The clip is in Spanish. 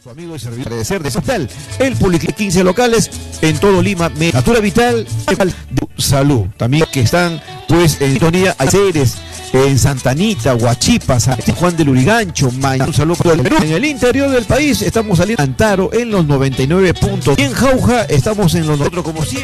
Su amigo y servidor agradecer de Hospital, el Policlínica 15 locales en todo Lima, Natura Vital, Salud, también que están pues en sintonía a Ceres, en Santa Anita, Huachipa, San Juan del Lurigancho, un saludo para el Perú. En el interior del país estamos saliendo Antaro en los 99 puntos y en Jauja estamos en los nosotros como siempre.